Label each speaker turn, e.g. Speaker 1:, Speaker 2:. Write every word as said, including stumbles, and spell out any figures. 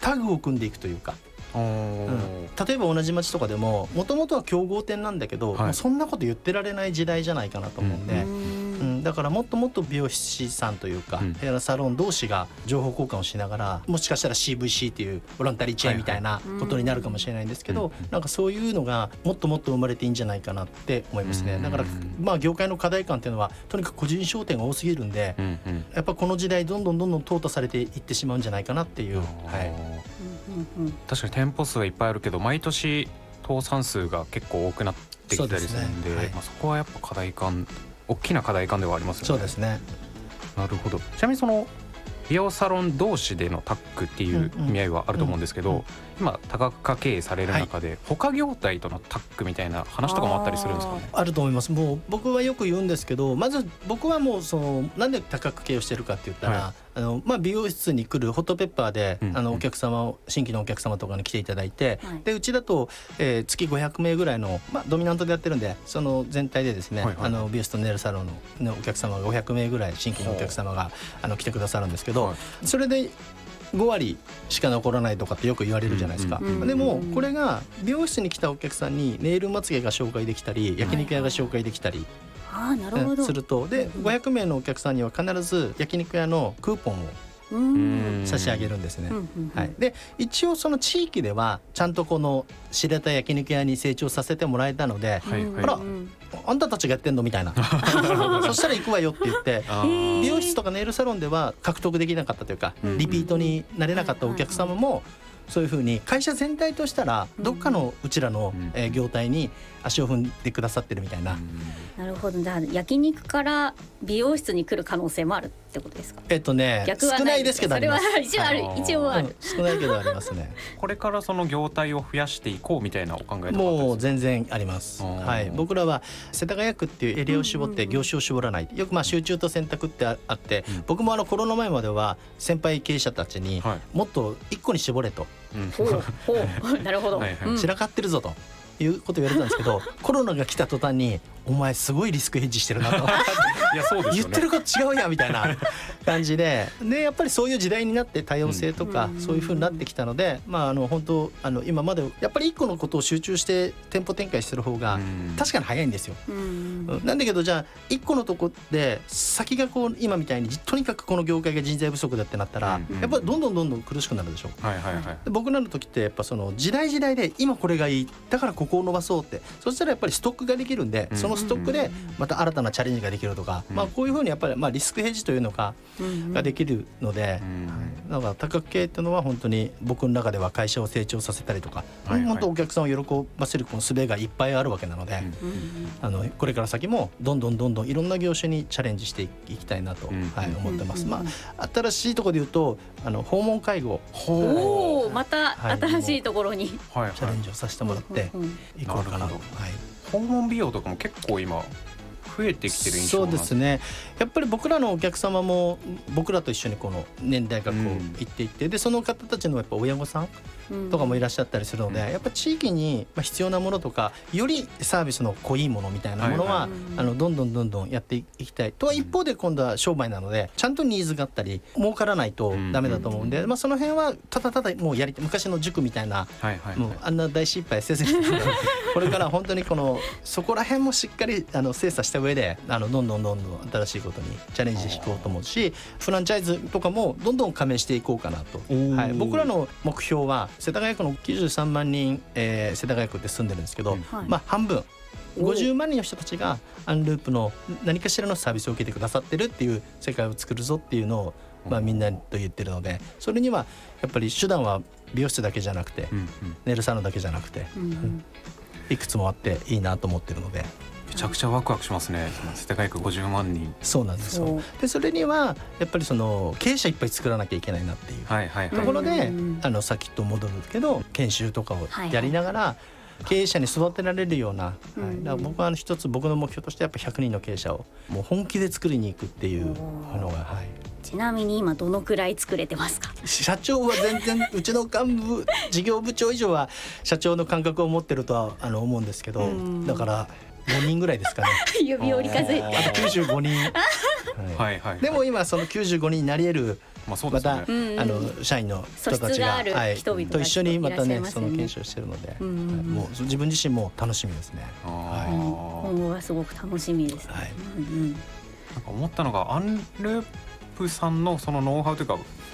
Speaker 1: タッグを組んでいくというか、うん、例えば同じ町とかでももともとは競合店なんだけど、はい、もうそんなこと言ってられない時代じゃないかなと思うんで、うんうん、だからもっともっと美容師さんというか、うん、ヘアサロン同士が情報交換をしながら、もしかしたら シーブイシー っていうボランタリーチェーンみたいなことになるかもしれないんですけど、はいはい、なんかそういうのがもっともっと生まれていいんじゃないかなって思いますね。だからまあ業界の課題感っていうのはとにかく個人商店が多すぎるんで、うんうん、やっぱこの時代どんどんどんどん淘汰されていってしまうんじゃないかなっていう、はい、
Speaker 2: うんうん、確かに店舗数はいっぱいあるけど毎年倒産数が結構多くなってきたりするん で, そ, で、ね、はい、まあ、そこはやっぱ課題感、大きな課題感ではありますよね。
Speaker 1: そうですね。
Speaker 2: なるほど。ちなみにその美容サロン同士でのタッグっていう意味合いはあると思うんですけど、うんうん、今多角化経営される中で、はい、他業態とのタッグみたいな話とかもあったりするんですかね。
Speaker 1: あ, あると思います。もう僕はよく言うんですけど、まず僕はもうそのなんで多角経営をしてるかって言ったら、はい、あのまあ、美容室に来るホットペッパーで、うんうん、あのお客様を新規のお客様とかに来ていただいて、はい、でうちだと、えー、月ごひゃくめいぐらいの、まあ、ドミナントでやってるんで、その全体でですね、はいはい、あの美容室とネイルサロン の, のお客様がごひゃくめいぐらい新規のお客様があの来てくださるんですけど、はい、それでごわりしか残らないとかってよく言われるじゃないですか、うんうん、でもこれが美容室に来たお客さんにネイルまつげが紹介できたり焼肉屋が紹介できたり、
Speaker 3: はいはい、あ、なるほど、
Speaker 1: するとでごひゃくめいのお客さんには必ず焼肉屋のクーポンを差し上げるんですね、はい、で一応その地域ではちゃんとこの知れた焼肉屋に成長させてもらえたので、はいはい、あらあんたたちがやってんのみたいなそしたら行くわよって言って美容室とかネイルサロンでは獲得できなかったというかリピートになれなかったお客様もそういうふうに会社全体としたらどっかのうちらの業態に足を踏んでくださってるみたいな、うん、
Speaker 3: なるほど。じゃあ焼肉から美容室に来る可能性もあるってことですか。
Speaker 1: えっとね
Speaker 3: 逆は
Speaker 1: 少ないですけどあります。
Speaker 3: それは一応ある、一応ある、
Speaker 1: うん、少ないけどありますね
Speaker 2: これからその業態を増やしていこうみたいなお考えとかあったんですか。
Speaker 1: もう全然あります、はい、僕らは世田谷区っていうエリアを絞って業種を絞らない、よくまあ集中と選択ってあって、うん、僕もあのコロナ前までは先輩経営者たちにもっと一個に絞れと、
Speaker 3: うん、ほうほうなるほど、はいはい、
Speaker 1: 散らかってるぞということ言われたんですけどコロナが来た途端にお前すごいリスクヘッジしてるなといやそうですよね、言ってること違うやみたいな感じで、でやっぱりそういう時代になって多様性とか、うん、そういう風になってきたので、まあ、あの本当あの今までやっぱり一個のことを集中して店舗展開する方が確かに早いんですよ、うん、なんだけどじゃあ一個のとこで先がこう今みたいにとにかくこの業界が人材不足だってなったら、うん、やっぱりどんどんどんどん苦しくなるでしょ、はいはいはい、僕らの時ってやっぱその時代時代で今これがいいだからここを伸ばそうって、そしたらやっぱりストックができるんで、そのストックでまた新たなチャレンジができるとか、まあ、こういうふうにやっぱりまあリスクヘッジというのかができるので、だから多角経営っていうのは本当に僕の中では会社を成長させたりとか、本当お客さんを喜ばせるこの術がいっぱいあるわけなので、あのこれから先もどんどんどんどんいろんな業種にチャレンジしていきたいなと、はい、思ってます。まあ、新しいところで言うとあの訪問介護、
Speaker 3: おまた新しいところに、
Speaker 1: はい、チャレンジをさせてもらっていこうかなと。はい、
Speaker 2: 訪問美容とかも結構今増えてきてる印象なんです。
Speaker 1: そうですね。やっぱり僕らのお客様も僕らと一緒にこの年代がこう行っていって、うん、でその方たちのやっぱ親御さんとかもいらっしゃったりするので、うん、やっぱ地域に必要なものとかよりサービスの濃いものみたいなものは、はいはい、あのどんどんどんどんやっていきたいとは一方で今度は商売なのでちゃんとニーズがあったり儲からないとダメだと思うんで、うん、まあ、その辺はただただもうやり昔の塾みたいな、はいはいはい、もうあんな大失敗せずにこれから本当にこのそこら辺もしっかりあの精査した上であのどんどんどんどん新しいことにチャレンジしていこうと思うし、フランチャイズとかもどんどん加盟していこうかなと、はい、僕らの目標は世田谷区のきゅうじゅうさんまんにん、えー、世田谷区って住んでるんですけど、うん、まあ、半分ごじゅうまんにんの人たちがアンループの何かしらのサービスを受けてくださってるっていう世界を作るぞっていうのを、まあ、みんなと言ってるので、それにはやっぱり手段は美容室だけじゃなくて、うんうん、ネイルサロンだけじゃなくて、うんうん、いくつもあっていいなと思ってるので、
Speaker 2: めちゃくちゃワクワクしますね。世田谷区ごじゅうまんにん。
Speaker 1: そうなんですよ。でそれにはやっぱりその経営者いっぱい作らなきゃいけないなっていうところで、はいはいはい、あのさっきと戻るけど研修とかをやりながら、はいはい、経営者に育てられるような、はい、だから僕はあの一つ僕の目標としてやっぱひゃくにんの経営者をもう本気で作りに行くっていうのが、はい、
Speaker 3: ちなみに今どのくらい作れてますか。
Speaker 1: 社長は全然うちの幹部事業部長以上は社長の感覚を持ってるとはあの思うんですけど、だからごにんぐらいですかね
Speaker 3: 指折り数えて
Speaker 1: あときゅうじゅうごにん、はいはいはい、でも今そのきゅうじゅうごにんになり得る
Speaker 2: まあそうで
Speaker 1: ますた、
Speaker 2: ね
Speaker 1: あの社員の人たちが、はい、と一緒にまたねその研修をしてるので、うんうんうん、もう自分自身も楽しみですね。
Speaker 3: はい、今後はすごく楽しみです、ね。はい、うんうん、
Speaker 2: なんか思ったのがアンループさんのそのノウハウというか